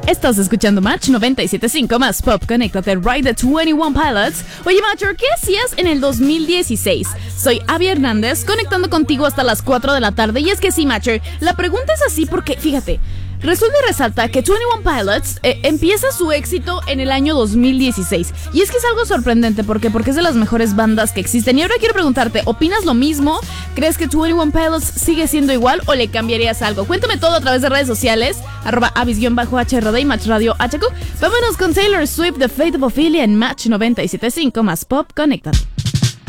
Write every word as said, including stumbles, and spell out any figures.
Estás escuchando Match noventa y siete punto cinco más Pop. Conéctate, Ride the veintiuno Pilots. Oye, Matcher, ¿qué hacías en el dos mil dieciséis? Soy Abby Hernández, conectando contigo hasta las cuatro de la tarde. Y es que sí, Matcher, la pregunta es así porque, fíjate, resulta y resalta que veintiuno Pilots eh, empieza su éxito en el año dos mil dieciséis. Y es que es algo sorprendente, ¿por qué? Porque es de las mejores bandas que existen. Y ahora quiero preguntarte, ¿opinas lo mismo? ¿Crees que veintiuno Pilots sigue siendo igual o le cambiarías algo? Cuéntame todo a través de redes sociales, arroba avis-h r d y Match Radio H Q. Vámonos con Taylor Swift, The Fate of Ophelia en Match noventa y siete punto cinco más Pop. Conéctate.